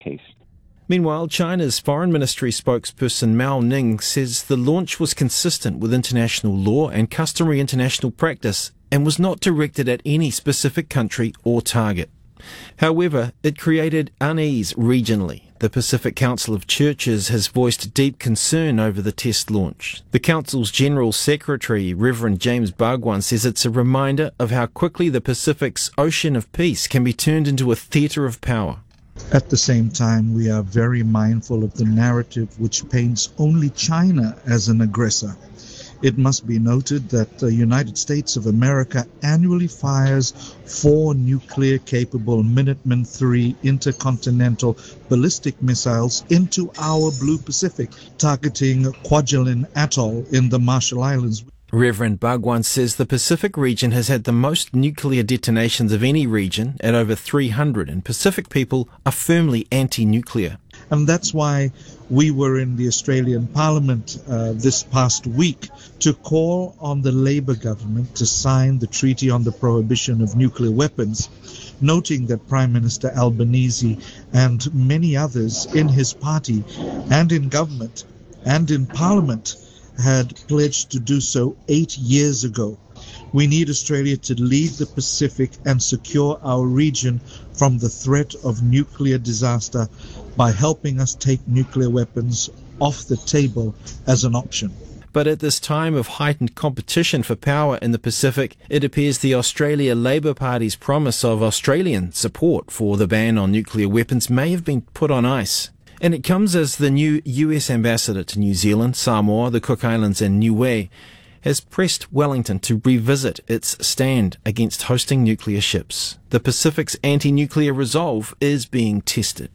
case. Meanwhile, China's Foreign Ministry spokesperson Mao Ning says the launch was consistent with international law and customary international practice and was not directed at any specific country or target. However, it created unease regionally. The Pacific Council of Churches has voiced deep concern over the test launch. The Council's General Secretary, Reverend James Bhagwan, says it's a reminder of how quickly the Pacific's ocean of peace can be turned into a theatre of power. At the same time, we are very mindful of the narrative which paints only China as an aggressor. It must be noted that the United States of America annually fires 4 nuclear-capable Minuteman III intercontinental ballistic missiles into our Blue Pacific, targeting Kwajalein Atoll in the Marshall Islands. Reverend Bhagwan says the Pacific region has had the most nuclear detonations of any region at over 300, and Pacific people are firmly anti-nuclear. And that's why we were in the Australian Parliament this past week to call on the Labour government to sign the Treaty on the Prohibition of Nuclear Weapons, noting that Prime Minister Albanese and many others in his party and in government and in Parliament had pledged to do so 8 years ago. We need Australia to lead the Pacific and secure our region from the threat of nuclear disaster by helping us take nuclear weapons off the table as an option. But at this time of heightened competition for power in the Pacific, it appears the Australia Labor Party's promise of Australian support for the ban on nuclear weapons may have been put on ice. And it comes as the new US ambassador to New Zealand, Samoa, the Cook Islands and Niue has pressed Wellington to revisit its stand against hosting nuclear ships. The Pacific's anti-nuclear resolve is being tested.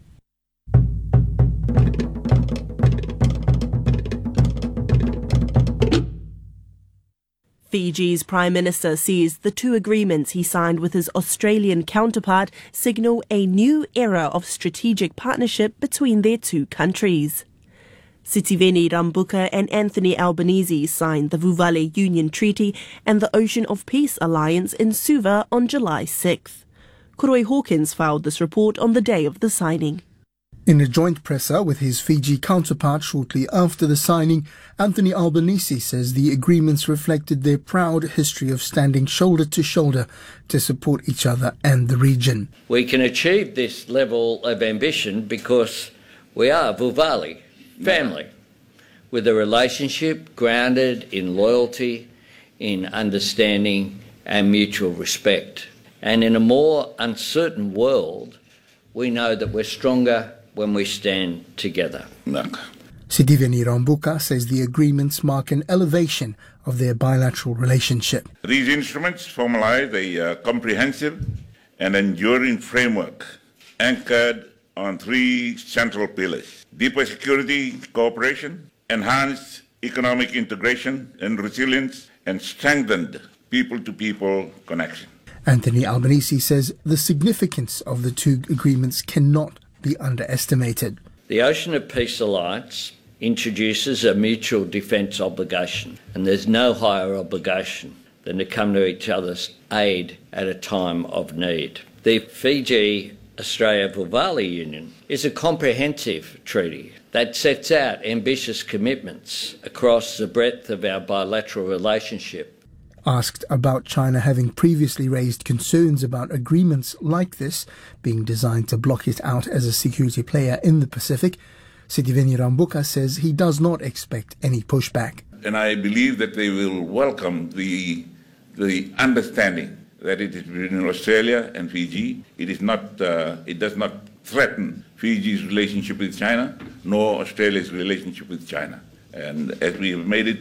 Fiji's Prime Minister says the 2 agreements he signed with his Australian counterpart signal a new era of strategic partnership between their 2 countries. Sitiveni Rabuka and Anthony Albanese signed the Vuvale Union Treaty and the Ocean of Peace Alliance in Suva on July 6th. Koroi Hawkins filed this report on the day of the signing. In a joint presser with his Fiji counterpart shortly after the signing, Anthony Albanese says the agreements reflected their proud history of standing shoulder to shoulder to support each other and the region. We can achieve this level of ambition because we are Vuvale, family, with a relationship grounded in loyalty, in understanding and mutual respect. And in a more uncertain world, we know that we're stronger when we stand together. Sitiveni Rabuka says the agreements mark an elevation of their bilateral relationship. These instruments formalize a comprehensive and enduring framework anchored on 3 central pillars: deeper security cooperation, enhanced economic integration and resilience, and strengthened people-to-people connection. Anthony Albanese says the significance of the 2 agreements cannot be underestimated. The Ocean of Peace Alliance introduces a mutual defence obligation, and there's no higher obligation than to come to each other's aid at a time of need. The Fiji-Australia-Vuvale Union is a comprehensive treaty that sets out ambitious commitments across the breadth of our bilateral relationship. Asked about China having previously raised concerns about agreements like this being designed to block it out as a security player in the Pacific, Sitiveni Rabuka says he does not expect any pushback. And I believe that they will welcome the understanding that it is between Australia and Fiji. It does not threaten Fiji's relationship with China, nor Australia's relationship with China. And as we have made it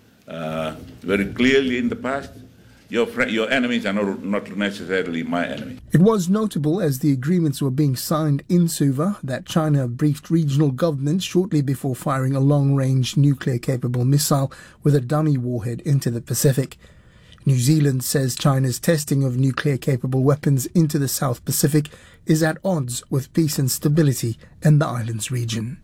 very clearly in the past, your enemies are not necessarily my enemy. It was notable as the agreements were being signed in Suva that China briefed regional governments shortly before firing a long-range nuclear-capable missile with a dummy warhead into the Pacific. New Zealand says China's testing of nuclear-capable weapons into the South Pacific is at odds with peace and stability in the islands region.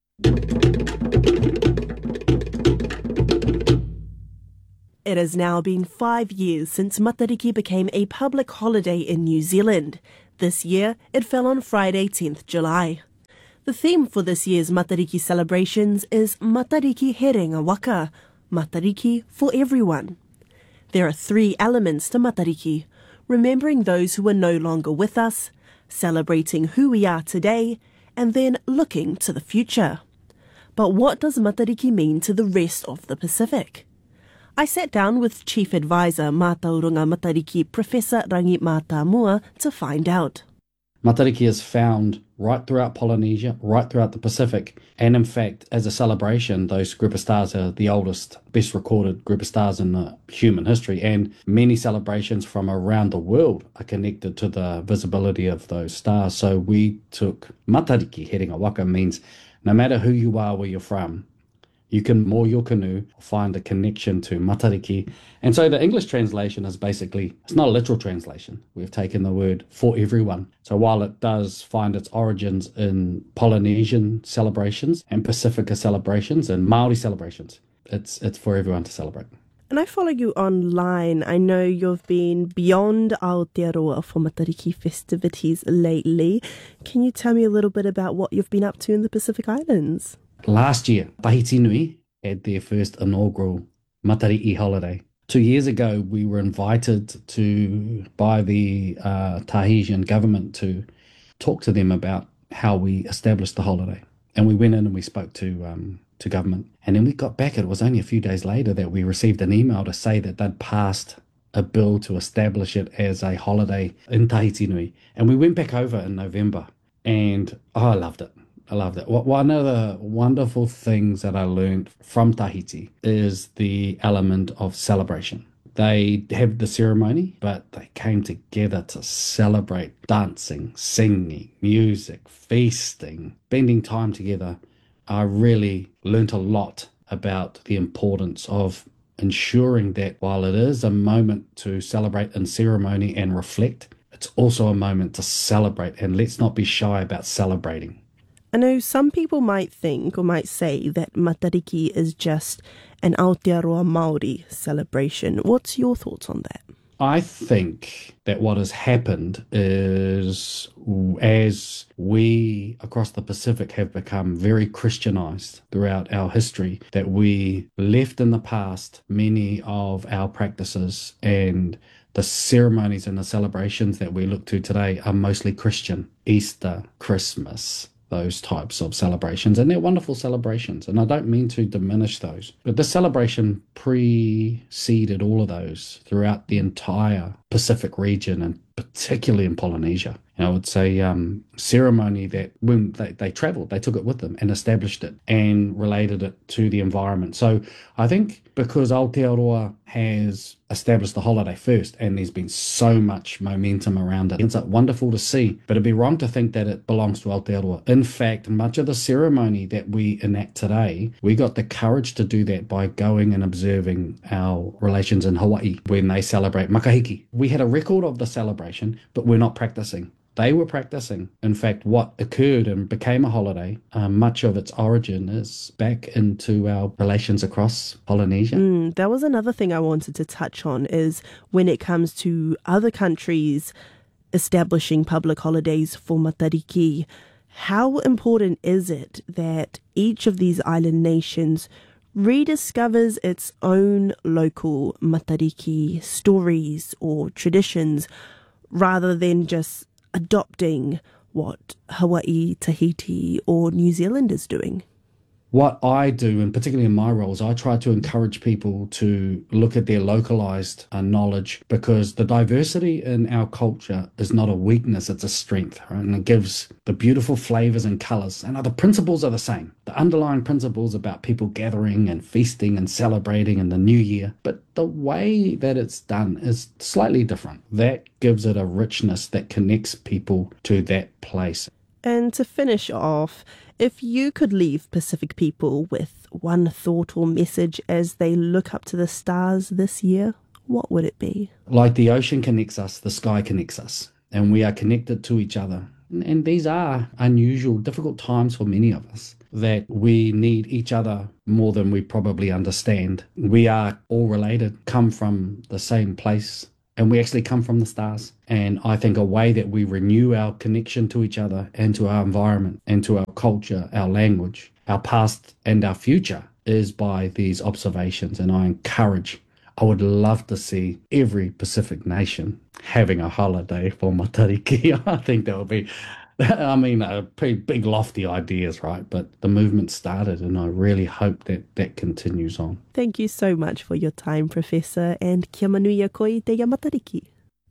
It has now been 5 years since Matariki became a public holiday in New Zealand. This year, it fell on Friday, 10th July. The theme for this year's Matariki celebrations is Matariki Herenga Waka, Matariki for everyone. There are 3 elements to Matariki: remembering those who are no longer with us, celebrating who we are today, and then looking to the future. But what does Matariki mean to the rest of the Pacific? I sat down with Chief Advisor Mātauranga Matariki Professor Rangi Mātāmua to find out. Matariki is found right throughout Polynesia, right throughout the Pacific, and in fact, as a celebration, those group of stars are the oldest, best recorded group of stars in human history, and many celebrations from around the world are connected to the visibility of those stars. So we took Matariki Herenga Waka, means no matter who you are, where you're from, you can moor your canoe, find a connection to Matariki. And so the English translation is basically, it's not a literal translation. We've taken the word for everyone. So while it does find its origins in Polynesian celebrations and Pacifica celebrations and Māori celebrations, it's for everyone to celebrate. And I follow you online. I know you've been beyond Aotearoa for Matariki festivities lately. Can you tell me a little bit about what you've been up to in the Pacific Islands? Last year, Tahiti Nui had their first inaugural Matariki holiday. 2 years ago, we were invited by the Tahitian government to talk to them about how we established the holiday. And we went in and we spoke to government. And then we got back, it was only a few days later that we received an email to say that they'd passed a bill to establish it as a holiday in Tahiti Nui. And we went back over in November, and I loved it. I loved it. One of the wonderful things that I learned from Tahiti is the element of celebration. They have the ceremony, but they came together to celebrate dancing, singing, music, feasting, spending time together. I really learnt a lot about the importance of ensuring that while it is a moment to celebrate in ceremony and reflect, it's also a moment to celebrate, and let's not be shy about celebrating. I know some people might think or might say that Matariki is just an Aotearoa Māori celebration. What's your thoughts on that? I think that what has happened is, as we across the Pacific have become very Christianized throughout our history, that we left in the past many of our practices, and the ceremonies and the celebrations that we look to today are mostly Christian. Easter, Christmas, those types of celebrations, and they're wonderful celebrations, and I don't mean to diminish those, but this celebration preceded all of those throughout the entire Pacific region, and particularly in Polynesia. And I would say ceremony that when they travelled, they took it with them and established it and related it to the environment. So I think because Aotearoa has established the holiday first, and there's been so much momentum around it, it's wonderful to see, but it'd be wrong to think that it belongs to Aotearoa. In fact, much of the ceremony that we enact today, we got the courage to do that by going and observing our relations in Hawaii when they celebrate Makahiki. We had a record of the celebration, but we're not practicing. They were practicing. In fact, what occurred and became a holiday, much of its origin is back into our relations across Polynesia. That was another thing I wanted to touch on, is when it comes to other countries establishing public holidays for Matariki, how important is it that each of these island nations rediscovers its own local Matariki stories or traditions, rather than just adopting what Hawaii, Tahiti or New Zealand is doing? What I do, and particularly in my roles, I try to encourage people to look at their localized knowledge, because the diversity in our culture is not a weakness, it's a strength, right? And it gives the beautiful flavors and colors, and the principles are the same. The underlying principles about people gathering and feasting and celebrating in the new year, but the way that it's done is slightly different. That gives it a richness that connects people to that place. And to finish off, if you could leave Pacific people with one thought or message as they look up to the stars this year, what would it be? Like the ocean connects us, the sky connects us, and we are connected to each other. And these are unusual, difficult times for many of us, that we need each other more than we probably understand. We are all related, come from the same place and we actually come from the stars. And I think a way that we renew our connection to each other and to our environment and to our culture, our language, our past and our future is by these observations. And I would love to see every Pacific nation having a holiday for Matariki. I think that would be, pretty big lofty ideas, right? But the movement started, and I really hope that continues on. Thank you so much for your time, Professor, and kia manuia koi te Matariki.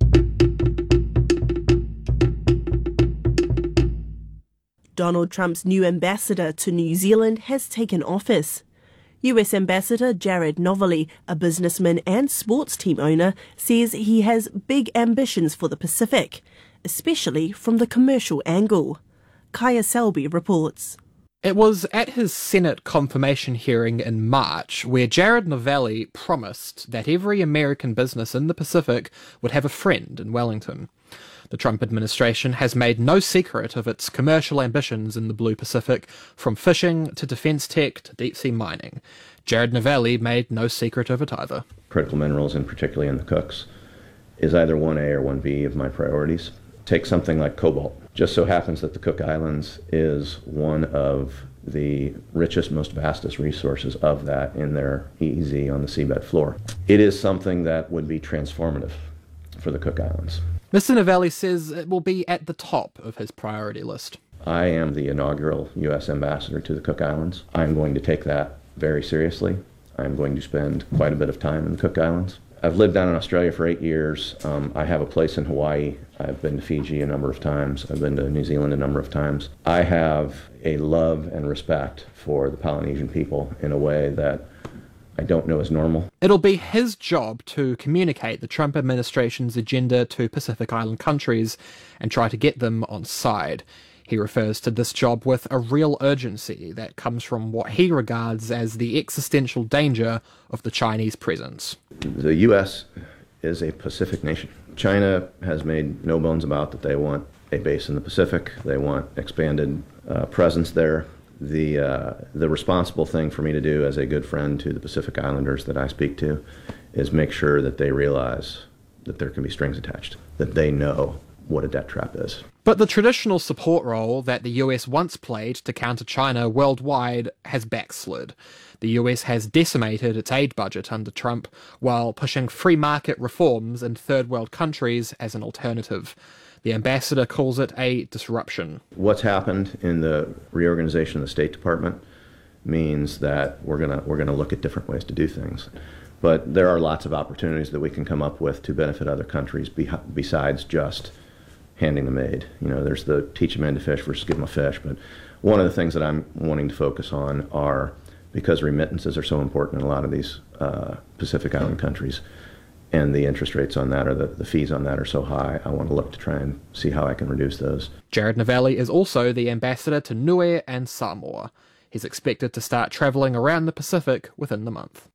Donald Trump's new ambassador to New Zealand has taken office. US Ambassador Jared Novaly, a businessman and sports team owner, says he has big ambitions for the Pacific, especially from the commercial angle. Kaya Selby reports. It was at his Senate confirmation hearing in March where Jared Novaly promised that every American business in the Pacific would have a friend in Wellington. The Trump administration has made no secret of its commercial ambitions in the Blue Pacific, from fishing to defence tech to deep-sea mining. Jared Novaly made no secret of it either. Critical minerals, and particularly in the Cooks, is either 1A or 1B of my priorities. Take something like cobalt. Just so happens that the Cook Islands is one of the richest, most vastest resources of that in their EEZ on the seabed floor. It is something that would be transformative for the Cook Islands. Mr. Novaly says it will be at the top of his priority list. I am the inaugural U.S. ambassador to the Cook Islands. I'm going to take that very seriously. I'm going to spend quite a bit of time in the Cook Islands. I've lived down in Australia for 8 years. I have a place in Hawaii. I've been to Fiji a number of times. I've been to New Zealand a number of times. I have a love and respect for the Polynesian people in a way that I don't know is normal. It'll be his job to communicate the Trump administration's agenda to Pacific Island countries and try to get them on side. He refers to this job with a real urgency that comes from what he regards as the existential danger of the Chinese presence. The U.S. is a Pacific nation. China has made no bones about that they want a base in the Pacific. They want expanded presence there. The responsible thing for me to do as a good friend to the Pacific Islanders that I speak to is make sure that they realize that there can be strings attached, that they know what a debt trap is. But the traditional support role that the US once played to counter China worldwide has backslid. The US has decimated its aid budget under Trump while pushing free market reforms in third world countries as an alternative. The ambassador calls it a disruption. What's happened in the reorganization of the State Department means that we're gonna look at different ways to do things. But there are lots of opportunities that we can come up with to benefit other countries besides just handing them aid. You know, there's the teach a man to fish versus give him a fish. But one of the things that I'm wanting to focus on are, because remittances are so important in a lot of these Pacific Island countries, and the interest rates on that, or the fees on that, are so high, I want to look to try and see how I can reduce those. Jared Novaly is also the ambassador to Niue and Samoa. He's expected to start travelling around the Pacific within the month.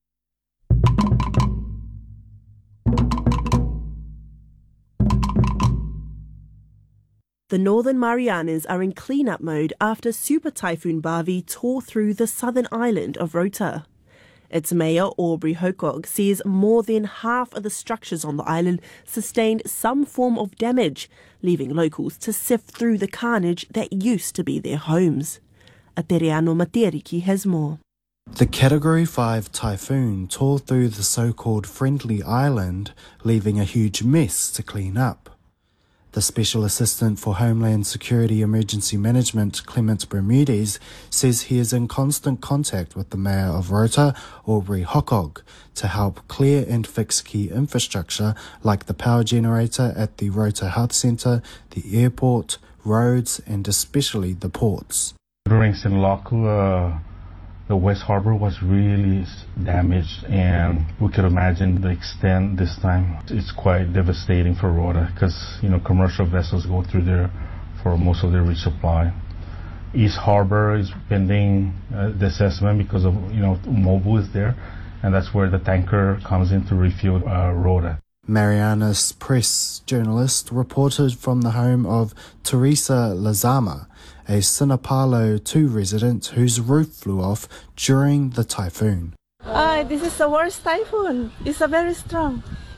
The Northern Marianas are in cleanup mode after Super Typhoon Bavi tore through the southern island of Rota. Its mayor, Aubrey Hocock, says more than half of the structures on the island sustained some form of damage, leaving locals to sift through the carnage that used to be their homes. Ateriano Materiki has more. The Category 5 typhoon tore through the so-called Friendly Island, leaving a huge mess to clean up. The Special Assistant for Homeland Security Emergency Management, Clement Bermudez, says he is in constant contact with the Mayor of Rota, Aubrey Hocock, to help clear and fix key infrastructure like the power generator at the Rota Health Centre, the airport, roads, and especially the ports. During Sinloku, the West Harbour was really damaged, and we could imagine the extent this time. It's quite devastating for Rota because, you know, commercial vessels go through there for most of their resupply. East Harbour is pending the assessment because of, you know, Mobil is there, and that's where the tanker comes in to refuel Rota. Marianas Press journalist reported from the home of Teresa Lazama, a Sinapalo 2 resident whose roof flew off during the typhoon. This is the worst typhoon. It's a very strong.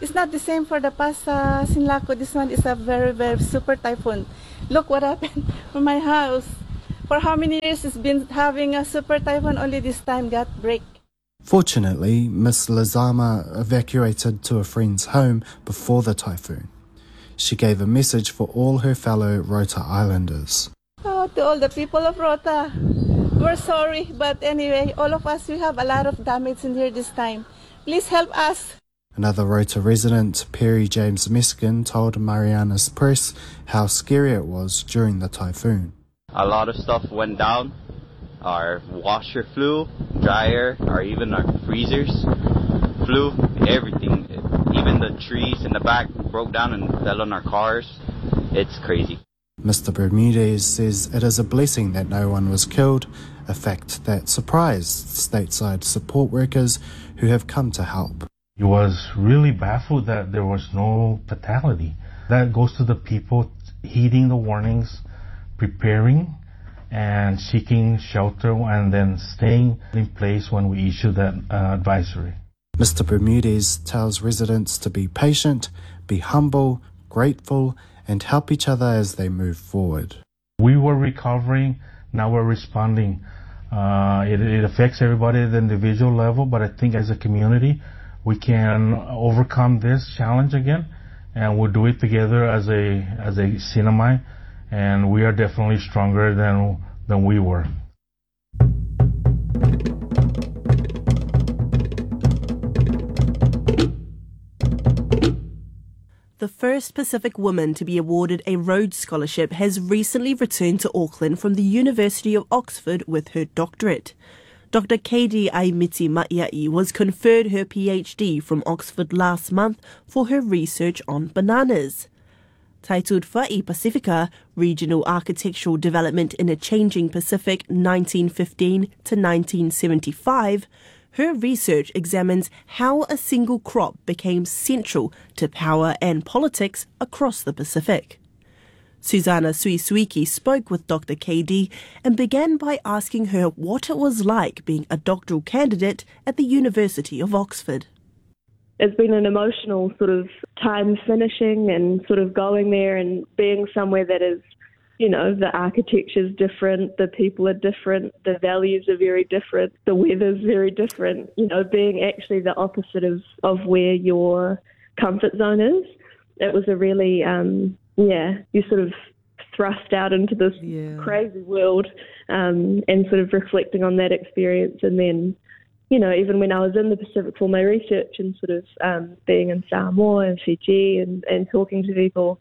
It's not the same for the past Sinlaku. This one is a very, very super typhoon. Look what happened to my house. For how many years it's been having a super typhoon, only this time got break. Fortunately, Miss Lazama evacuated to a friend's home before the typhoon. She gave a message for all her fellow Rota Islanders. Oh, to all the people of Rota, we're sorry, but anyway, all of us, we have a lot of damage in here this time. Please help us. Another Rota resident, Perry James Meskin, told Marianas Press how scary it was during the typhoon. A lot of stuff went down. Our washer flew, dryer, or even our freezers flew, everything. Even the trees in the back broke down and fell on our cars. It's crazy. Mr. Bermudez says it is a blessing that no one was killed, a fact that surprised stateside support workers who have come to help. He was really baffled that there was no fatality. That goes to the people heeding the warnings, preparing and seeking shelter, and then staying in place when we issue that advisory. Mr. Bermudez tells residents to be patient, be humble, grateful, and help each other as they move forward. We were recovering, now we're responding. It affects everybody at the individual level, but I think as a community, we can overcome this challenge again, and we'll do it together as a Sinamai, and we are definitely stronger than we were. The first Pacific woman to be awarded a Rhodes Scholarship has recently returned to Auckland from the University of Oxford with her doctorate. Dr. Katie Aimiti Maiai was conferred her PhD from Oxford last month for her research on bananas. Titled Fa'i Pacifica, Regional Architectural Development in a Changing Pacific 1915 to 1975, her research examines how a single crop became central to power and politics across the Pacific. Susanna Suisuiki spoke with Dr. KD and began by asking her what it was like being a doctoral candidate at the University of Oxford. It's been an emotional sort of time finishing and sort of going there and being somewhere that is, you know, the architecture's different, the people are different, the values are very different, the weather's very different, you know, being actually the opposite of where your comfort zone is. It was a really, you sort of thrust out into this crazy world and sort of reflecting on that experience. And then, you know, even when I was in the Pacific for my research and sort of being in Samoa and Fiji and talking to people,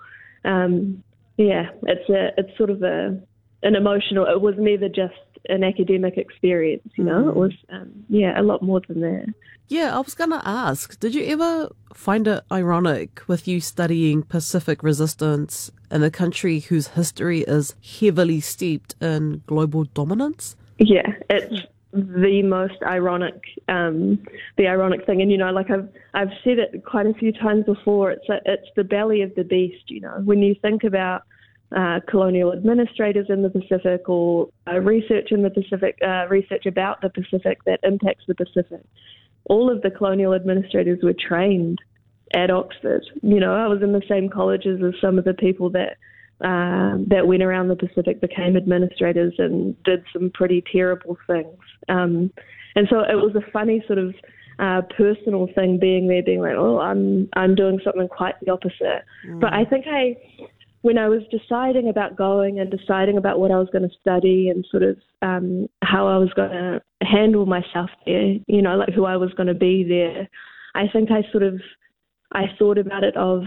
it's sort of an emotional, it was never just an academic experience, you know, it was, a lot more than that. Yeah, I was going to ask, did you ever find it ironic with you studying Pacific resistance in a country whose history is heavily steeped in global dominance? Yeah, it's the most ironic, the ironic thing. And, you know, like I've said it quite a few times before, it's the belly of the beast, you know. When you think about colonial administrators in the Pacific or research in the Pacific, research about the Pacific that impacts the Pacific, all of the colonial administrators were trained at Oxford. You know, I was in the same colleges as some of the people that went around the Pacific, became administrators and did some pretty terrible things. And so it was a funny sort of personal thing being there, being like, oh, I'm doing something quite the opposite. But I think when I was deciding about going and deciding about what I was going to study and sort of how I was going to handle myself there, you know, like who I was going to be there, I think I thought about it of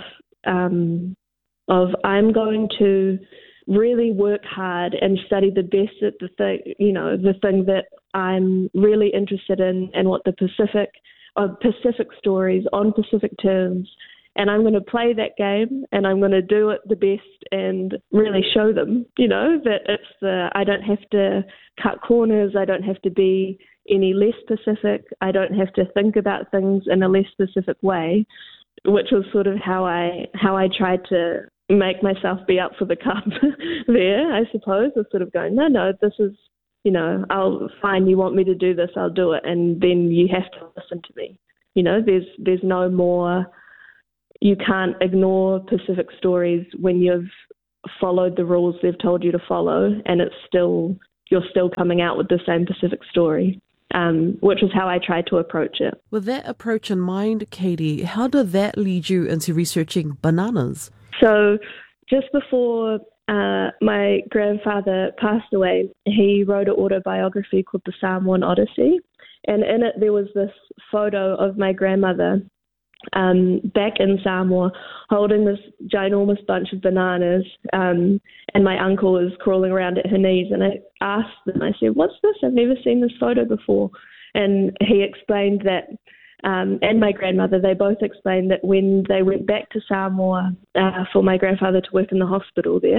I'm going to really work hard and study the best at the thing that I'm really interested in and what the Pacific stories on Pacific terms. And I'm going to play that game and I'm going to do it the best and really show them, you know, that I don't have to cut corners. I don't have to be any less Pacific. I don't have to think about things in a less specific way, which was sort of how I tried to make myself be up for the cup there, I suppose. I was sort of going, no, this is, you know, fine, you want me to do this, I'll do it. And then you have to listen to me. You know, there's no more you can't ignore Pacific stories when you've followed the rules they've told you to follow, and you're still coming out with the same Pacific story, which is how I tried to approach it. With that approach in mind, Katie, how did that lead you into researching bananas? So just before my grandfather passed away, he wrote an autobiography called The Samoan Odyssey, and in it there was this photo of my grandmother back in Samoa holding this ginormous bunch of bananas, and my uncle was crawling around at her knees, and I asked them, I said, "What's this? I've never seen this photo before." And he explained that, and my grandmother, they both explained that when they went back to Samoa for my grandfather to work in the hospital there,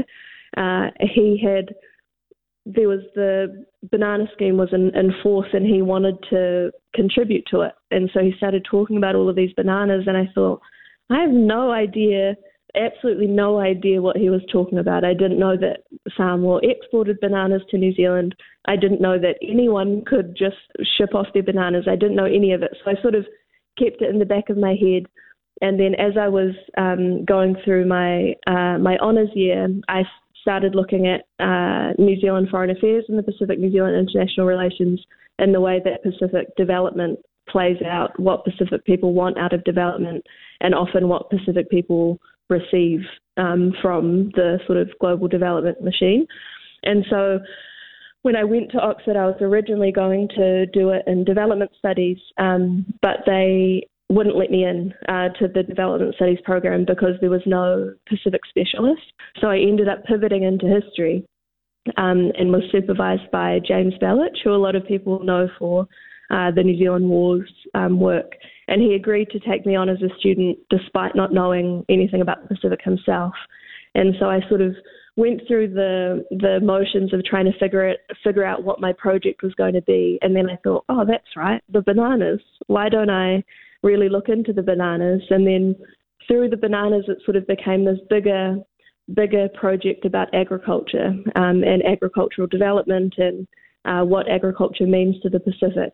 there was the banana scheme was in force, and he wanted to contribute to it. And so he started talking about all of these bananas, and I thought, I have no idea, absolutely no idea what he was talking about. I didn't know that Samoa exported bananas to New Zealand. I didn't know that anyone could just ship off their bananas. I didn't know any of it. So I sort of kept it in the back of my head. And then as I was going through my honours year, I started looking at New Zealand foreign affairs and the Pacific New Zealand international relations and the way that Pacific development plays out, what Pacific people want out of development, and often what Pacific people receive from the sort of global development machine. And so when I went to Oxford, I was originally going to do it in development studies, but they wouldn't let me in to the development studies program because there was no Pacific specialist. So I ended up pivoting into history and was supervised by James Belich, who a lot of people know for the New Zealand Wars work. And he agreed to take me on as a student despite not knowing anything about the Pacific himself. And so I sort of went through the motions of trying to figure out what my project was going to be. And then I thought, oh, that's right, the bananas. Why don't I really look into the bananas? And then through the bananas, it sort of became this bigger project about agriculture and agricultural development and what agriculture means to the Pacific.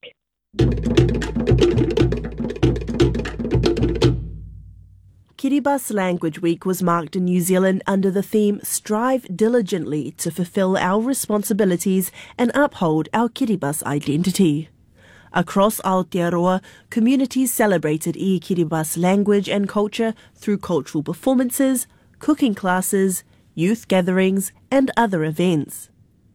Kiribati Language Week was marked in New Zealand under the theme Strive Diligently to Fulfill Our Responsibilities and Uphold Our Kiribati Identity. Across Aotearoa, communities celebrated Kiribati language and culture through cultural performances, cooking classes, youth gatherings and other events.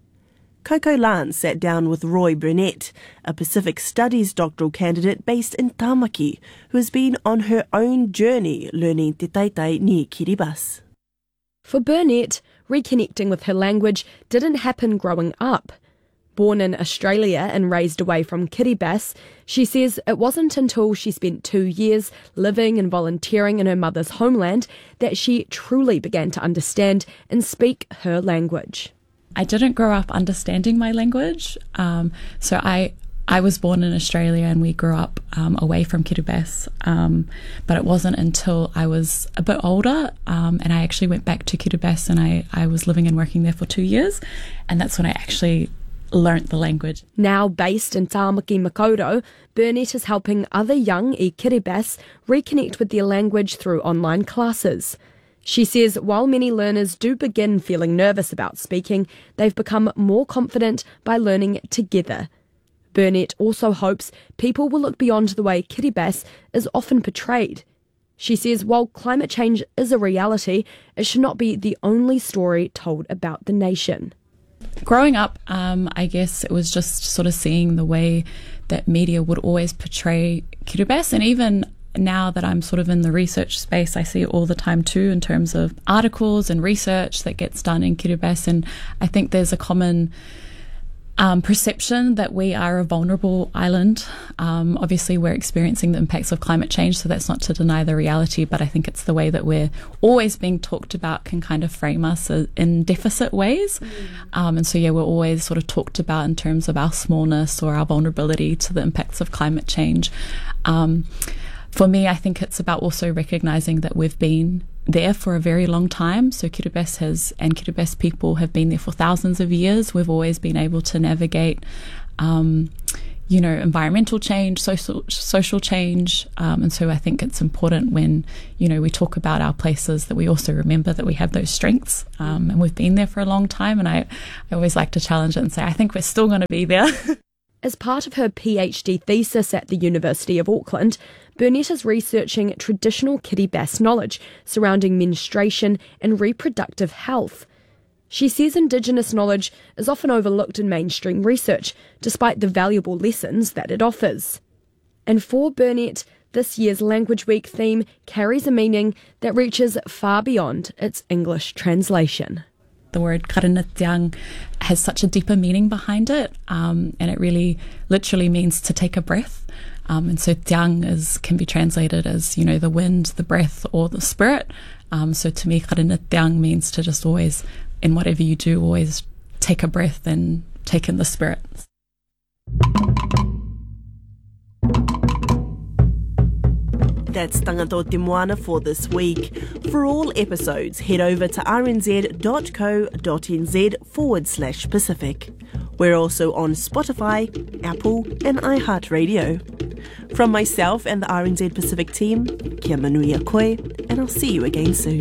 Coco Lan sat down with Roy Burnett, a Pacific Studies doctoral candidate based in Tamaki, who has been on her own journey learning Te Taitai near Kiribati. For Burnett, reconnecting with her language didn't happen growing up. Born in Australia and raised away from Kiribati, she says it wasn't until she spent 2 years living and volunteering in her mother's homeland that she truly began to understand and speak her language. I didn't grow up understanding my language, so I was born in Australia and we grew up away from Kiribati, but it wasn't until I was a bit older and I actually went back to Kiribati and I was living and working there for 2 years, and that's when I actually learnt the language. Now based in Tāmaki Makaurau, Burnett is helping other young Kiribati reconnect with their language through online classes. She says while many learners do begin feeling nervous about speaking, they've become more confident by learning together. Burnett also hopes people will look beyond the way Kiribati is often portrayed. She says while climate change is a reality, it should not be the only story told about the nation. Growing up, I guess it was just sort of seeing the way that media would always portray Kiribati, and even now that I'm sort of in the research space, I see it all the time too in terms of articles and research that gets done in Kiribati, and I think there's a common perception that we are a vulnerable island. Obviously we're experiencing the impacts of climate change, so that's not to deny the reality, but I think it's the way that we're always being talked about can kind of frame us in deficit ways. And so we're always sort of talked about in terms of our smallness or our vulnerability to the impacts of climate change. For me, I think it's about also recognising that we've been there for a very long time. So Kiribati and Kiribati people have been there for thousands of years. We've always been able to navigate, environmental change, social change. And so I think it's important when, we talk about our places that we also remember that we have those strengths, and we've been there for a long time. And I always like to challenge it and say, I think we're still going to be there. As part of her PhD thesis at the University of Auckland, Burnett is researching traditional Kiribati knowledge surrounding menstruation and reproductive health. She says Indigenous knowledge is often overlooked in mainstream research, despite the valuable lessons that it offers. And for Burnett, this year's Language Week theme carries a meaning that reaches far beyond its English translation. The word karanatiang has such a deeper meaning behind it, and it really literally means to take a breath. And so tiang can be translated as, the wind, the breath, or the spirit. So to me, karanatiang means to just always, in whatever you do, always take a breath and take in the spirit. That's Tangato Te Moana for this week. For all episodes, head over to rnz.co.nz/Pacific. We're also on Spotify, Apple and iHeartRadio. From myself and the RNZ Pacific team, kia manuia koe, and I'll see you again soon.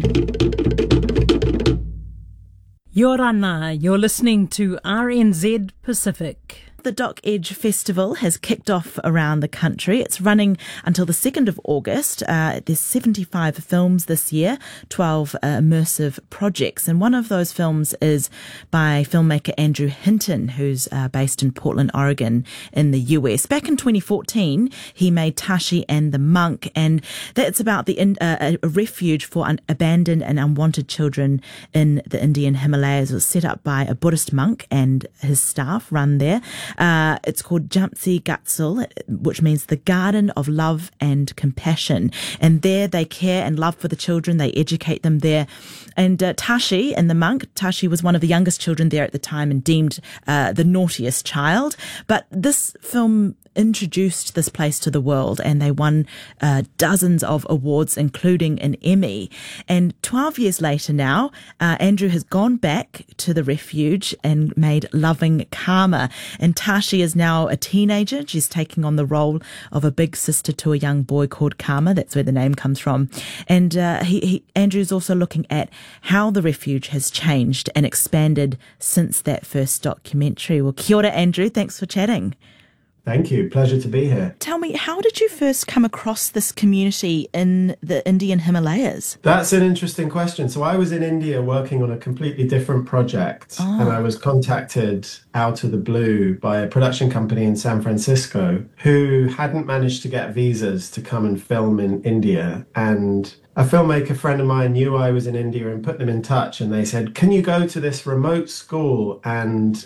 Yorana, you're listening to RNZ Pacific. The Doc Edge Festival has kicked off around the country. It's running until the 2nd of August. There's 75 films this year, 12 immersive projects. And one of those films is by filmmaker Andrew Hinton, who's based in Portland, Oregon in the US. Back in 2014, he made Tashi and the Monk, and that's about a refuge for abandoned and unwanted children in the Indian Himalayas. It was set up by a Buddhist monk and his staff run there. It's called Jamtsi Gatsul, which means the Garden of Love and Compassion. And there they care and love for the children. They educate them there. And Tashi and the Monk, Tashi was one of the youngest children there at the time and deemed the naughtiest child. But this film introduced this place to the world, and they won dozens of awards, including an Emmy. And 12 years later now, Andrew has gone back to the refuge and made Loving Karma. And Tashi is now a teenager. She's taking on the role of a big sister to a young boy called Karma. That's where the name comes from. And Andrew's also looking at how the refuge has changed and expanded since that first documentary. Well, kia ora, Andrew. Thanks for chatting. Thank you. Pleasure to be here. Tell me, how did you first come across this community in the Indian Himalayas? That's an interesting question. So I was in India working on a completely different project, and I was contacted out of the blue by a production company in San Francisco who hadn't managed to get visas to come and film in India. And a filmmaker friend of mine knew I was in India and put them in touch, and they said, can you go to this remote school and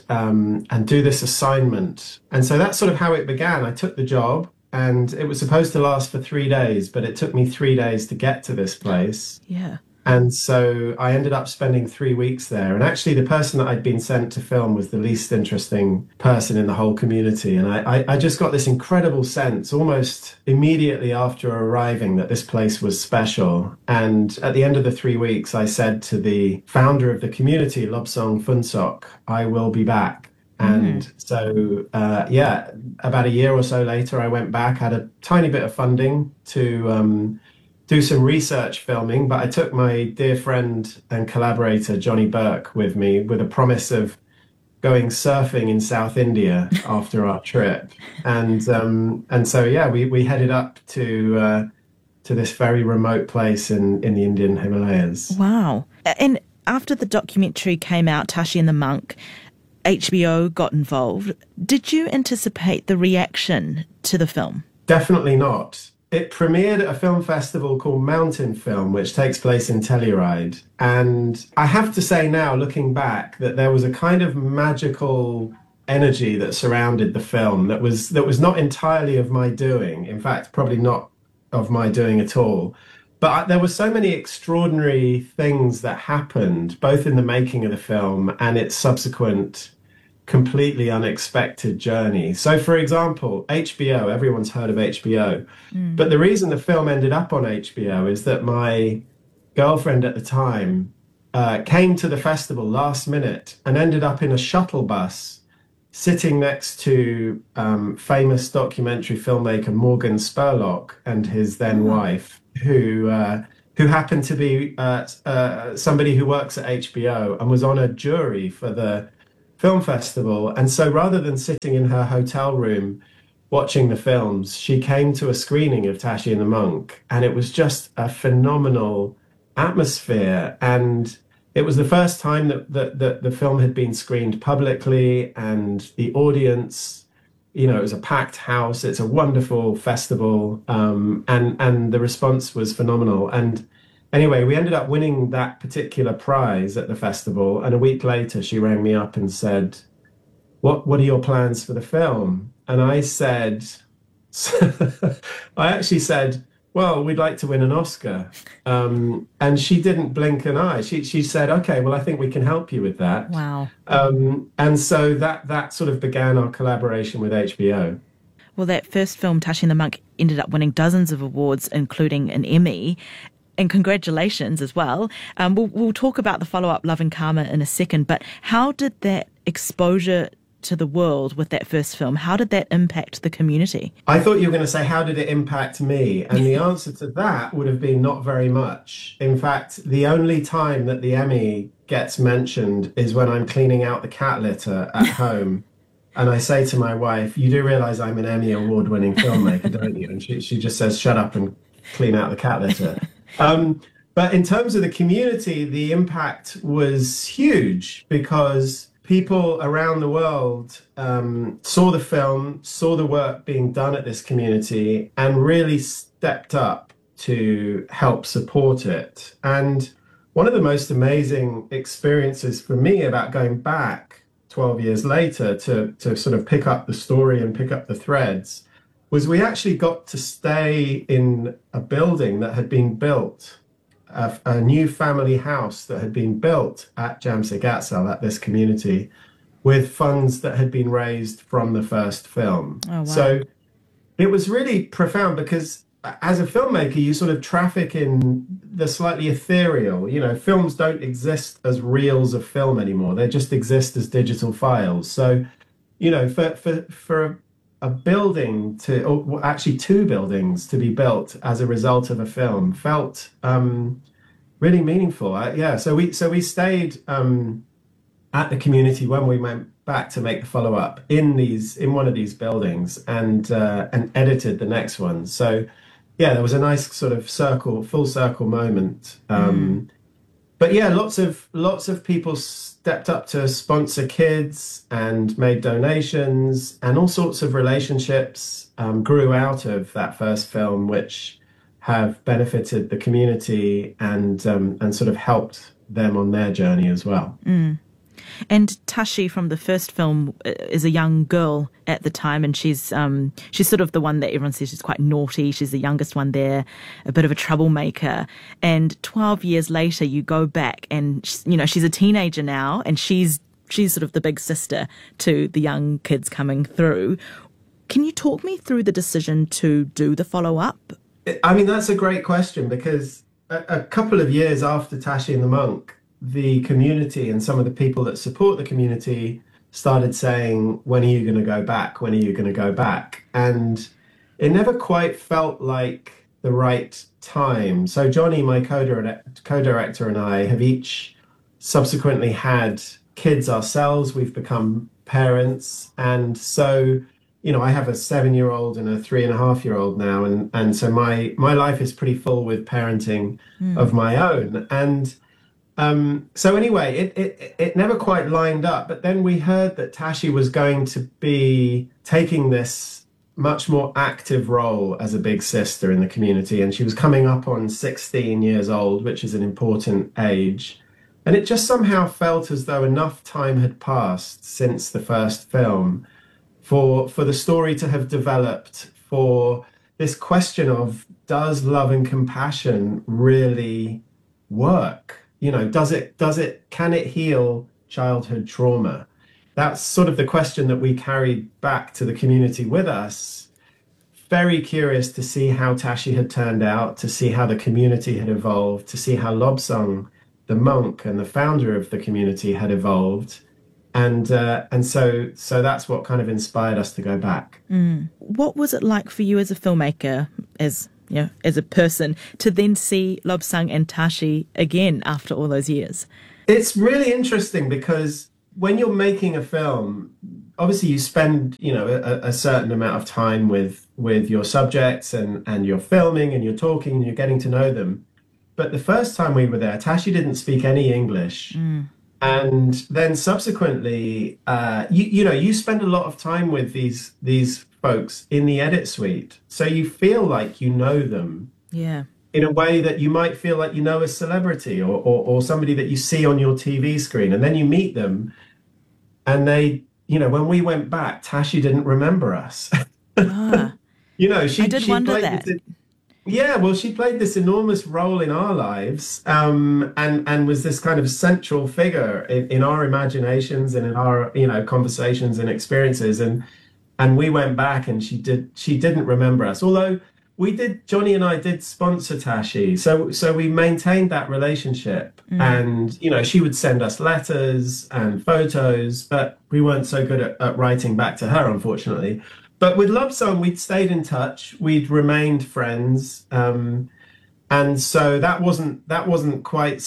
do this assignment? And so that's sort of how it began. I took the job, and it was supposed to last for 3 days, but it took me 3 days to get to this place. Yeah. And so I ended up spending 3 weeks there. And actually the person that I'd been sent to film was the least interesting person in the whole community. And I just got this incredible sense almost immediately after arriving that this place was special. And at the end of the 3 weeks, I said to the founder of the community, Lobsang Phunsok, I will be back. And so, about a year or so later, I went back, had a tiny bit of funding to do some research filming, but I took my dear friend and collaborator, Johnny Burke, with me with a promise of going surfing in South India after our trip. And so, we headed up to this very remote place in the Indian Himalayas. Wow. And after the documentary came out, Tashi and the Monk, HBO got involved. Did you anticipate the reaction to the film? Definitely not. It premiered at a film festival called Mountain Film, which takes place in Telluride. And I have to say now, looking back, that there was a kind of magical energy that surrounded the film that was not entirely of my doing. In fact, probably not of my doing at all. But there were so many extraordinary things that happened, both in the making of the film and its subsequent completely unexpected journey. So, for example, HBO, everyone's heard of HBO. But the reason the film ended up on HBO is that my girlfriend at the time came to the festival last minute and ended up in a shuttle bus sitting next to famous documentary filmmaker Morgan Spurlock and his then wife, who happened to be somebody who works at HBO and was on a jury for the film festival. And so rather than sitting in her hotel room watching the films, she came to a screening of Tashi and the Monk, and it was just a phenomenal atmosphere. And it was the first time that the film had been screened publicly, and the audience, you know, it was a packed house. It's a wonderful festival, and the response was phenomenal. And anyway, we ended up winning that particular prize at the festival. And a week later, she rang me up and said, "What are your plans for the film?" And I said, I actually said, "Well, we'd like to win an Oscar." And she didn't blink an eye. She said, "Okay, well, I think we can help you with that." Wow. And so that sort of began our collaboration with HBO. Well, that first film, Tashi and the Monk, ended up winning dozens of awards, including an Emmy. And congratulations as well. We'll talk about the follow-up, Love and Karma, in a second. But how did that exposure to the world with that first film, how did that impact the community? I thought you were going to say, how did it impact me? And the answer to that would have been not very much. In fact, the only time that the Emmy gets mentioned is when I'm cleaning out the cat litter at home. And I say to my wife, "You do realize I'm an Emmy award-winning filmmaker, don't you?" And she just says, "Shut up and clean out the cat litter." But in terms of the community, the impact was huge because people around the world saw the film, saw the work being done at this community, and really stepped up to help support it. And one of the most amazing experiences for me about going back 12 years later to sort of pick up the story and pick up the threads was we actually got to stay in a building that had been built, a new family house that had been built at Jamse Gatsal, at this community, with funds that had been raised from the first film. Oh, wow. So it was really profound because as a filmmaker, you sort of traffic in the slightly ethereal. You know, films don't exist as reels of film anymore. They just exist as digital files. So, you know, for a building to, or actually two buildings to be built as a result of a film felt really meaningful. So we stayed at the community when we went back to make the follow-up in one of these buildings and edited the next one. So yeah, there was a nice sort of full circle moment. But yeah, lots of people stepped up to sponsor kids and made donations, and all sorts of relationships grew out of that first film, which have benefited the community and sort of helped them on their journey as well. And Tashi from the first film is a young girl at the time, and she's sort of the one that everyone says she's quite naughty. She's the youngest one there, a bit of a troublemaker. And 12 years later, you go back, and you know she's a teenager now, and she's sort of the big sister to the young kids coming through. Can you talk me through the decision to do the follow-up? I mean, that's a great question, because a couple of years after Tashi and the Monk, the community and some of the people that support the community started saying, "When are you going to go back? When are you going to go back?" And it never quite felt like the right time. So Johnny, my co-director, and I have each subsequently had kids ourselves. We've become parents. And so, you know, I have a 7-year-old and a 3.5-year-old now. And so my life is pretty full with parenting of my own. And so anyway, it never quite lined up. But then we heard that Tashi was going to be taking this much more active role as a big sister in the community. And she was coming up on 16 years old, which is an important age. And it just somehow felt as though enough time had passed since the first film for the story to have developed, for this question of, does love and compassion really work? You know, can it heal childhood trauma? That's sort of the question that we carried back to the community with us. Very curious to see how Tashi had turned out, to see how the community had evolved, to see how Lobsang, the monk and the founder of the community, had evolved. And so that's what kind of inspired us to go back. What was it like for you as a filmmaker, as a person, to then see Lobsang and Tashi again after all those years? It's really interesting because when you're making a film, obviously you spend, a certain amount of time with your subjects and you're filming and you're talking and you're getting to know them. But the first time we were there, Tashi didn't speak any English. And then subsequently, you spend a lot of time with these folks in the edit suite. So you feel like you know them. Yeah. In a way that you might feel like you know a celebrity or somebody that you see on your TV screen. And then you meet them and they, when we went back, Tashi didn't remember us. I did wonder that. She played this enormous role in our lives and was this kind of central figure in our imaginations and in our, conversations and experiences. And we went back and she didn't remember us. Although Johnny and I did sponsor Tashi. So we maintained that relationship. And, she would send us letters and photos, but we weren't so good at writing back to her, unfortunately. But with Lobsang, we'd stayed in touch. We'd remained friends. And so that wasn't quite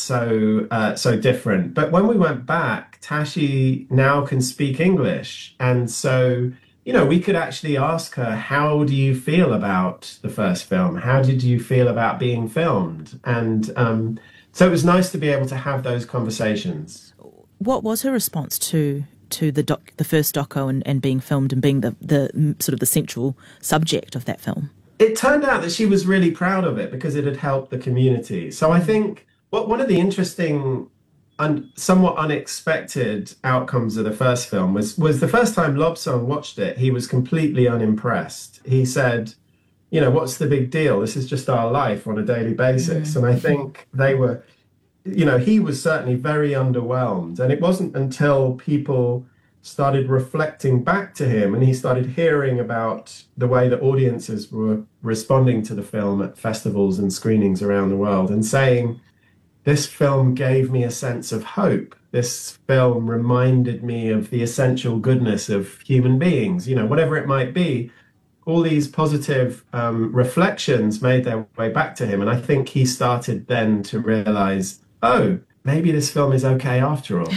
so different. But when we went back, Tashi now can speak English. And so, we could actually ask her, how do you feel about the first film? How did you feel about being filmed? And so it was nice to be able to have those conversations. What was her response to the first doco and being filmed and being the sort of the central subject of that film? It turned out that she was really proud of it because it had helped the community. So I think one of the interesting and somewhat unexpected outcomes of the first film was the first time Lobsang watched it, he was completely unimpressed. He said, what's the big deal? This is just our life on a daily basis. And I think they were, he was certainly very underwhelmed. And it wasn't until people started reflecting back to him and he started hearing about the way that audiences were responding to the film at festivals and screenings around the world and saying, this film gave me a sense of hope. This film reminded me of the essential goodness of human beings, whatever it might be. All these positive reflections made their way back to him. And I think he started then to realize, oh, maybe this film is okay after all.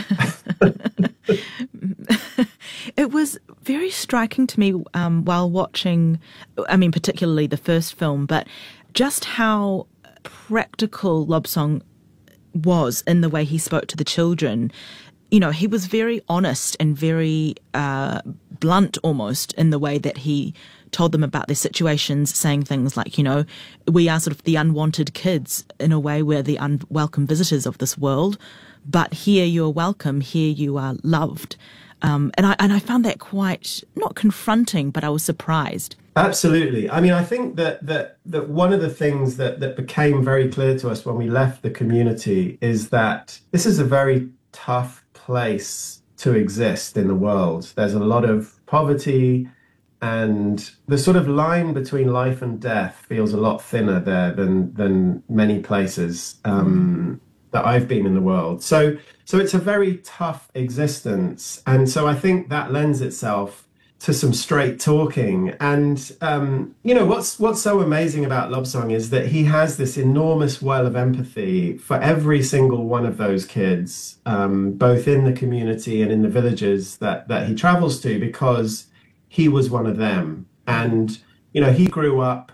It was very striking to me while watching, particularly the first film, but just how practical Lobsang was in the way he spoke to the children. He was very honest and very blunt almost in the way that he told them about their situations, saying things like, we are sort of the unwanted kids in a way, we're the unwelcome visitors of this world, but here you're welcome, here you are loved. And I found that quite, not confronting, but I was surprised. Absolutely. I think that one of the things that became very clear to us when we left the community is that this is a very tough place to exist in the world. There's a lot of poverty, and the sort of line between life and death feels a lot thinner there than many places that I've been in the world. So it's a very tough existence. And so I think that lends itself to some straight talking. And, what's so amazing about Lobsang is that he has this enormous well of empathy for every single one of those kids, both in the community and in the villages that he travels to, because he was one of them. And, he grew up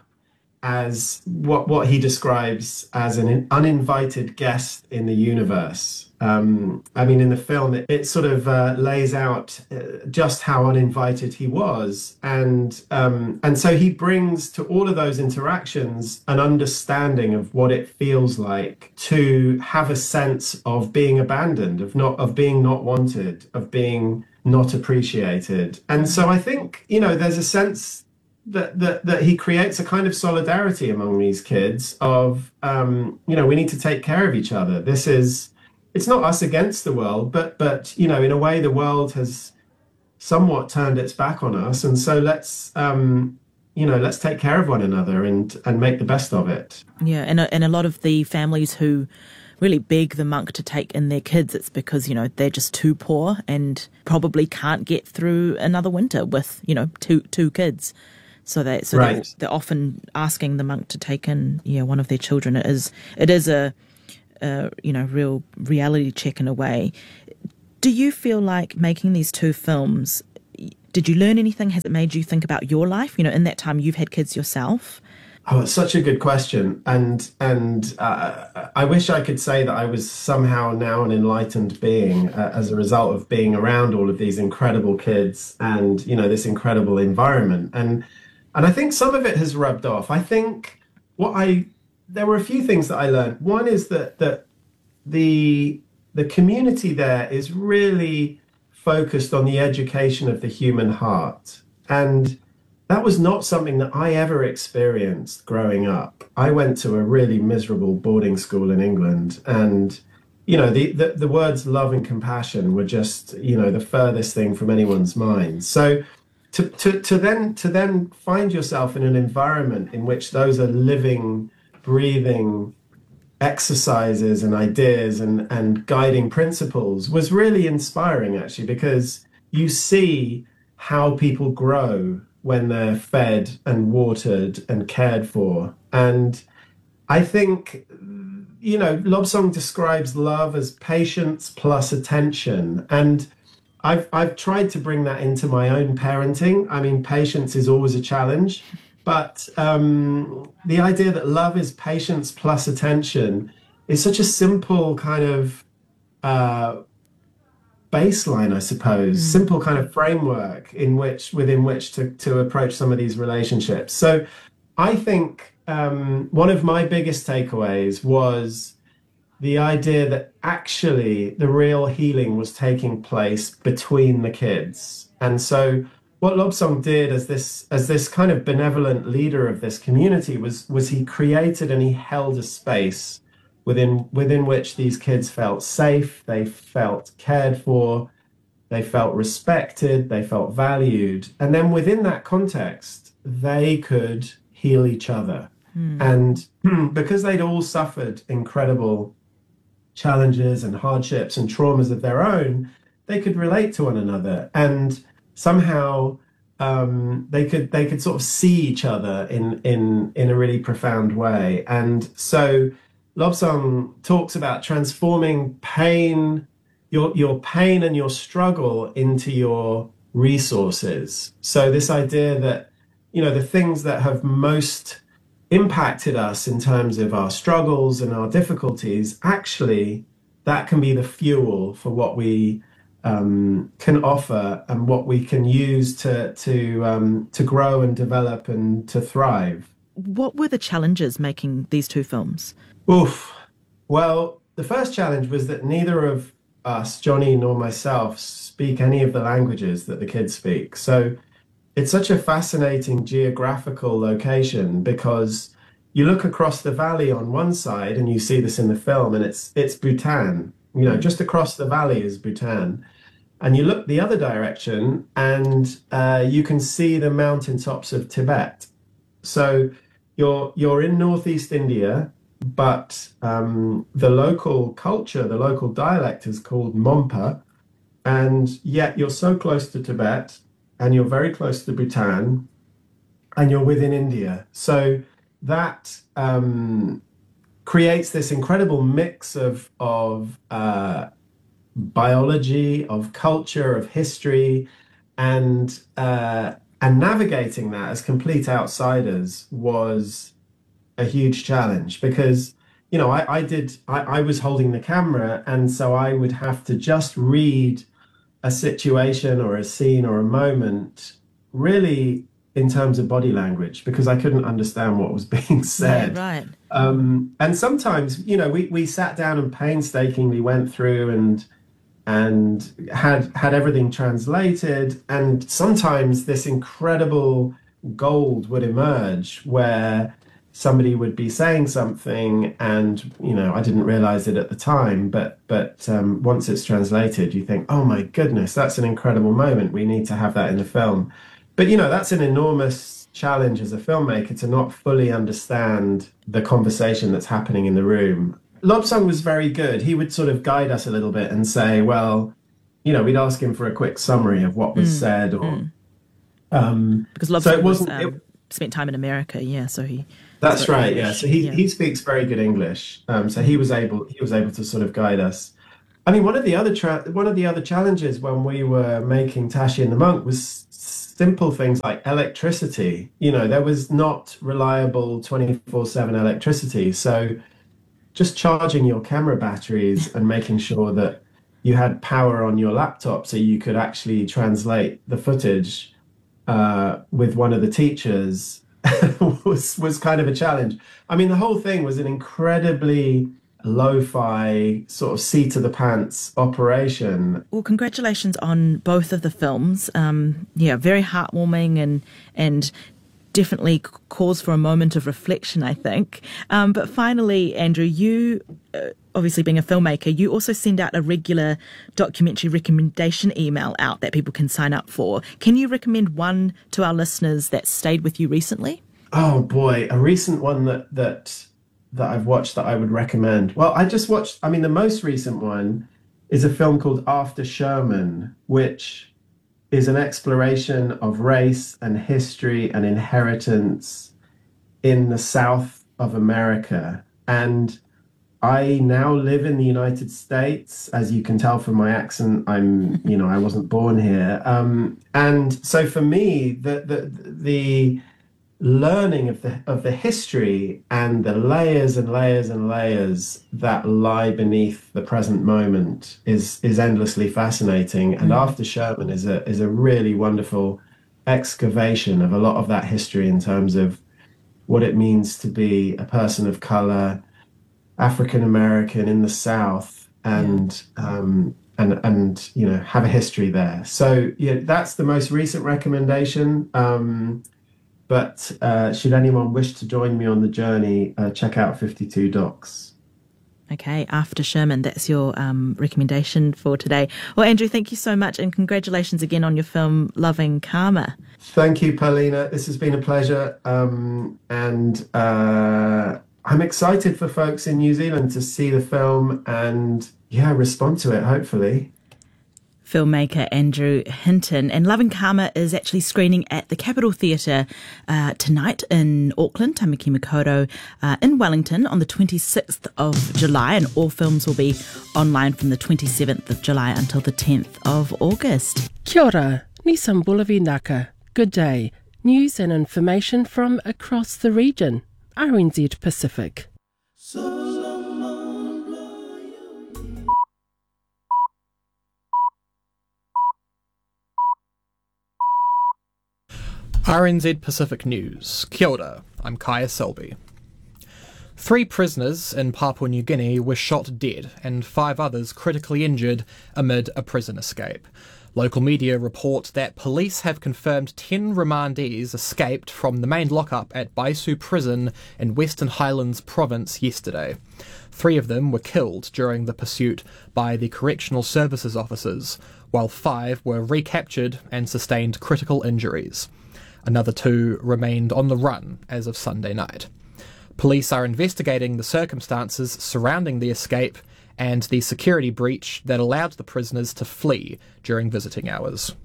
as what he describes as an uninvited guest in the universe. In the film, it sort of lays out just how uninvited he was. And so he brings to all of those interactions an understanding of what it feels like to have a sense of being abandoned, of being not wanted, of being not appreciated. And so I think, there's a sense that he creates a kind of solidarity among these kids of, we need to take care of each other. It's not us against the world, but in a way the world has somewhat turned its back on us. And so let's take care of one another and make the best of it. Yeah. And a lot of the families who really beg the monk to take in their kids, it's because, you know, they're just too poor and probably can't get through another winter with, you know, two kids. So they're often asking the monk to take in, one of their children. It is a real reality check in a way. Do you feel like making these two films, did you learn anything? Has it made you think about your life? You know, in that time you've had kids yourself. Oh, it's such a good question. And I wish I could say that I was somehow now an enlightened being as a result of being around all of these incredible kids and, you know, this incredible environment. And I think some of it has rubbed off. I think there were a few things that I learned. One is that the community there is really focused on the education of the human heart. And that was not something that I ever experienced growing up. I went to a really miserable boarding school in England, and, you know, the words love and compassion were just, you know, the furthest thing from anyone's mind. So to then find yourself in an environment in which those are living, breathing exercises and ideas and guiding principles was really inspiring, actually, because you see how people grow when they're fed and watered and cared for. And I think, you know, Lobsang describes love as patience plus attention. And I've tried to bring that into my own parenting. I mean, patience is always a challenge, but the idea that love is patience plus attention is such a simple kind of baseline, I suppose, simple kind of framework within which to approach some of these relationships. So I think one of my biggest takeaways was the idea that actually the real healing was taking place between the kids. And so what Lobsang did as this kind of benevolent leader of this community was he created and he held a space within which these kids felt safe, they felt cared for, they felt respected, they felt valued. And then within that context, they could heal each other. And because they'd all suffered incredible challenges and hardships and traumas of their own, they could relate to one another. And somehow they could sort of see each other in a really profound way. And so Lobsang talks about transforming pain, your pain and your struggle into your resources. So this idea that, you know, the things that have most impacted us in terms of our struggles and our difficulties, actually, that can be the fuel for what we can offer and what we can use to grow and develop and to thrive. What were the challenges making these two films? Oof. Well, the first challenge was that neither of us, Johnny nor myself, speak any of the languages that the kids speak. So it's such a fascinating geographical location because you look across the valley on one side, and you see this in the film, and it's Bhutan. You know, just across the valley is Bhutan. And you look the other direction, and you can see the mountaintops of Tibet. So you're in northeast India, but the local culture, the local dialect is called Monpa, and yet you're so close to Tibet, and you're very close to Bhutan, and you're within India. So that creates this incredible mix of biology, of culture, of history, and navigating that as complete outsiders was a huge challenge because, you know, I was holding the camera, and so I would have to just read a situation or a scene or a moment really in terms of body language because I couldn't understand what was being said. Right. And sometimes, you know, we sat down and painstakingly went through and had everything translated, and sometimes this incredible gold would emerge where somebody would be saying something and, you know, I didn't realize it at the time, but once it's translated, you think, oh my goodness, that's an incredible moment. We need to have that in the film. But, you know, that's an enormous challenge as a filmmaker to not fully understand the conversation that's happening in the room. Lobsang was very good. He would sort of guide us a little bit and say, well, we'd ask him for a quick summary of what was said, or because Lobsang spent time in America, so he. That's right, yeah. So he speaks very good English, so he was able to sort of guide us. I mean, one of the other challenges when we were making Tashi and the Monk was simple things like electricity. There was not reliable 24/7 electricity, so just charging your camera batteries and making sure that you had power on your laptop so you could actually translate the footage with one of the teachers was kind of a challenge. I mean, the whole thing was an incredibly lo-fi sort of seat of the pants operation. Well, congratulations on both of the films. Very heartwarming and definitely cause for a moment of reflection, I think. But finally, Andrew, you, obviously being a filmmaker, you also send out a regular documentary recommendation email out that people can sign up for. Can you recommend one to our listeners that stayed with you recently? Oh boy, a recent one that I've watched that I would recommend. Well, the most recent one is a film called After Sherman, which is an exploration of race and history and inheritance in the South of America. And I now live in the United States. As you can tell from my accent, I wasn't born here. And so for me, the learning of the history and the layers and layers and layers that lie beneath the present moment is endlessly fascinating. And After Sherman is a really wonderful excavation of a lot of that history in terms of what it means to be a person of color, African American in the South, and have a history there. So that's the most recent recommendation. But should anyone wish to join me on the journey, check out 52 Docs. Okay, After Sherman, that's your recommendation for today. Well, Andrew, thank you so much, and congratulations again on your film, Loving Karma. Thank you, Paulina. This has been a pleasure. And I'm excited for folks in New Zealand to see the film and, respond to it, hopefully. Filmmaker Andrew Hinton. And Loving Karma is actually screening at the Capitol Theatre tonight in Auckland, Tamaki Makaurau in Wellington on the 26th of July, and all films will be online from the 27th of July until the 10th of August. Kia ora, Nissan Bulavi Naka. Good day. News and information from across the region. RNZ Pacific. RNZ Pacific News. Kia ora, I'm Kaya Selby. 3 prisoners in Papua New Guinea were shot dead and 5 others critically injured amid a prison escape. Local media report that police have confirmed 10 remandees escaped from the main lockup at Baisu Prison in Western Highlands Province yesterday. 3 of them were killed during the pursuit by the correctional services officers, while 5 were recaptured and sustained critical injuries. Another 2 remained on the run as of Sunday night. Police are investigating the circumstances surrounding the escape and the security breach that allowed the prisoners to flee during visiting hours.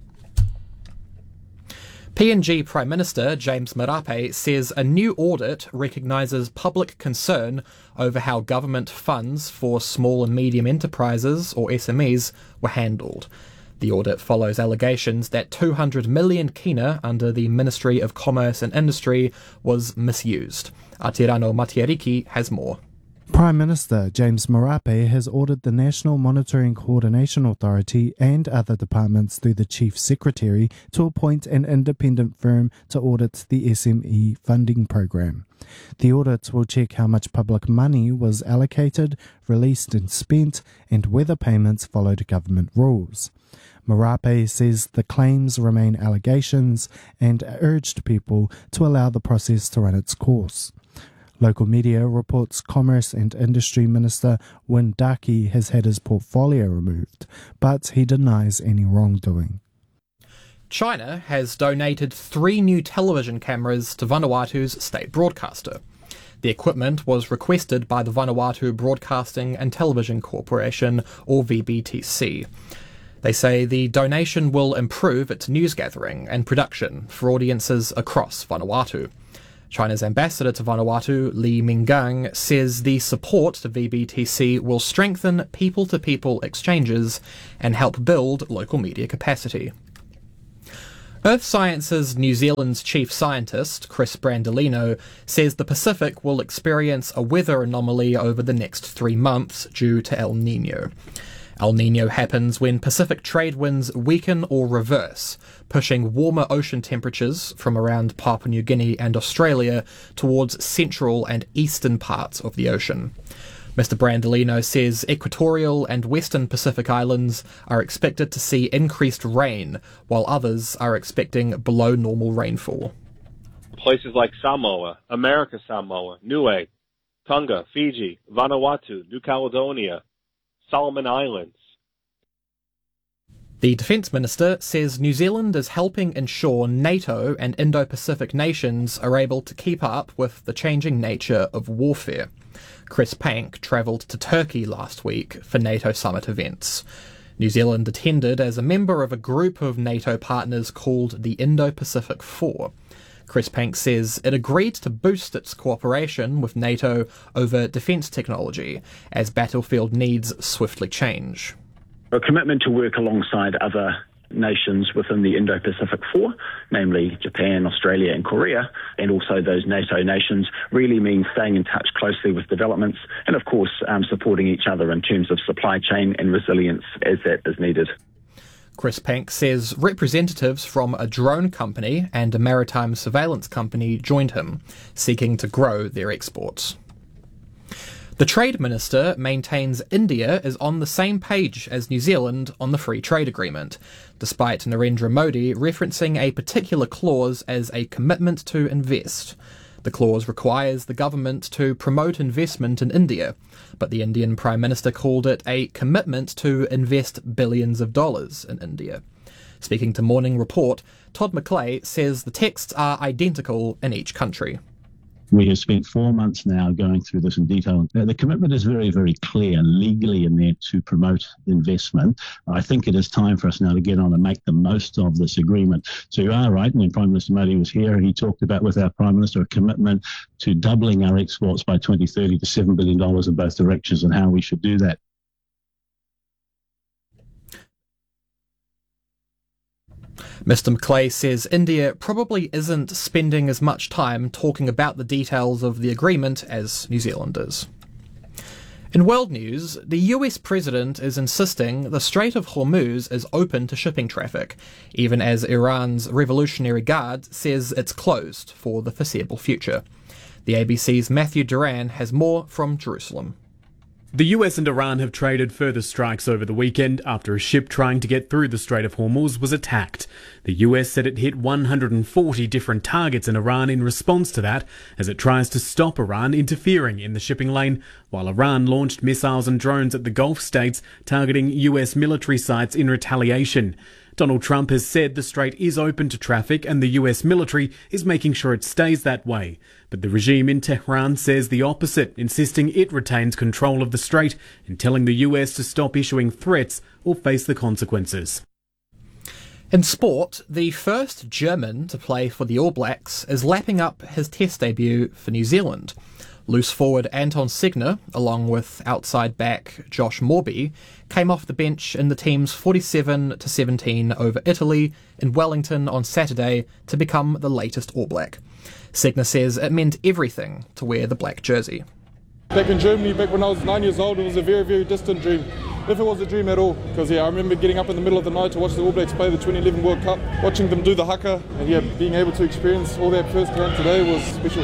PNG Prime Minister James Marape says a new audit recognises public concern over how government funds for small and medium enterprises, or SMEs, were handled. The audit follows allegations that 200 million kina under the Ministry of Commerce and Industry was misused. Atirano Matiariki has more. Prime Minister James Marape has ordered the National Monitoring Coordination Authority and other departments through the Chief Secretary to appoint an independent firm to audit the SME funding program. The audit will check how much public money was allocated, released and spent, and whether payments followed government rules. Marape says the claims remain allegations and urged people to allow the process to run its course. Local media reports Commerce and Industry Minister Win Daki has had his portfolio removed, but he denies any wrongdoing. China has donated 3 new television cameras to Vanuatu's state broadcaster. The equipment was requested by the Vanuatu Broadcasting and Television Corporation, or VBTC. They say the donation will improve its news gathering and production for audiences across Vanuatu. China's ambassador to Vanuatu, Li Mingang, says the support to VBTC will strengthen people-to-people exchanges and help build local media capacity. Earth Sciences New Zealand's chief scientist, Chris Brandolino, says the Pacific will experience a weather anomaly over the next 3 months due to El Niño. El Niño happens when Pacific trade winds weaken or reverse, pushing warmer ocean temperatures from around Papua New Guinea and Australia towards central and eastern parts of the ocean. Mr. Brandolino says equatorial and western Pacific islands are expected to see increased rain, while others are expecting below normal rainfall. Places like Samoa, America Samoa, Niue, Tonga, Fiji, Vanuatu, New Caledonia, Solomon Islands. The Defence Minister says New Zealand is helping ensure NATO and Indo-Pacific nations are able to keep up with the changing nature of warfare. Chris Pank travelled to Turkey last week for NATO summit events. New Zealand attended as a member of a group of NATO partners called the Indo-Pacific Four. Chris Pank says it agreed to boost its cooperation with NATO over defence technology as battlefield needs swiftly change. A commitment to work alongside other nations within the Indo-Pacific Four, namely Japan, Australia and Korea, and also those NATO nations, really means staying in touch closely with developments and, of course, supporting each other in terms of supply chain and resilience as that is needed. Chris Pank says representatives from a drone company and a maritime surveillance company joined him, seeking to grow their exports. The Trade Minister maintains India is on the same page as New Zealand on the free trade agreement, despite Narendra Modi referencing a particular clause as a commitment to invest. The clause requires the government to promote investment in India, but the Indian Prime Minister called it a commitment to invest billions of dollars in India. Speaking to Morning Report, Todd McClay says the texts are identical in each country. We have spent 4 months now going through this in detail. The commitment is very, very clear legally in there to promote investment. I think it is time for us now to get on and make the most of this agreement. So you are right. When Prime Minister Modi was here, he talked about, with our Prime Minister, a commitment to doubling our exports by 2030 to $7 billion in both directions and how we should do that. Mr. McClay says India probably isn't spending as much time talking about the details of the agreement as New Zealand is. In world news, the US president is insisting the Strait of Hormuz is open to shipping traffic, even as Iran's Revolutionary Guard says it's closed for the foreseeable future. The ABC's Matthew Duran has more from Jerusalem. The US and Iran have traded further strikes over the weekend after a ship trying to get through the Strait of Hormuz was attacked. The US said it hit 140 different targets in Iran in response to that, as it tries to stop Iran interfering in the shipping lane, while Iran launched missiles and drones at the Gulf states targeting US military sites in retaliation. Donald Trump has said the strait is open to traffic and the US military is making sure it stays that way. But the regime in Tehran says the opposite, insisting it retains control of the strait and telling the US to stop issuing threats or face the consequences. In sport, the first German to play for the All Blacks is lapping up his Test debut for New Zealand. Loose forward Anton Segner, along with outside back Josh Morby, came off the bench in the team's 47-17 over Italy in Wellington on Saturday to become the latest All Black. Segner says it meant everything to wear the black jersey. Back in Germany, back when I was 9 years old, it was a very, very distant dream. If it was a dream at all, because I remember getting up in the middle of the night to watch the All Blacks play the 2011 World Cup, watching them do the haka, and being able to experience all that firsthand today was special.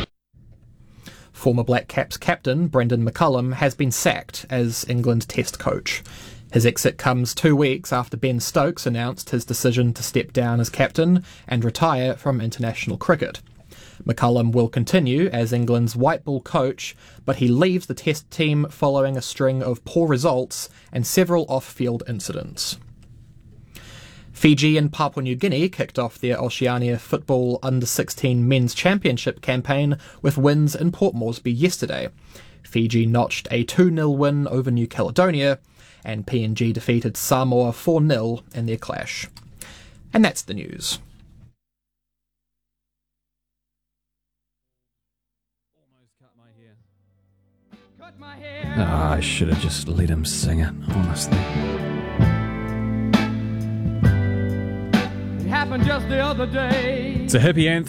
Former Black Caps captain Brendan McCullum has been sacked as England Test coach. His exit comes 2 weeks after Ben Stokes announced his decision to step down as captain and retire from international cricket. McCullum will continue as England's white ball coach, but he leaves the Test team following a string of poor results and several off-field incidents. Fiji and Papua New Guinea kicked off their Oceania Football Under-16 Men's Championship campaign with wins in Port Moresby yesterday. Fiji notched a 2-0 win over New Caledonia, and PNG defeated Samoa 4-0 in their clash. And that's the news. I should have just let him sing it, honestly. It happened just the other day. It's a hippie anthem.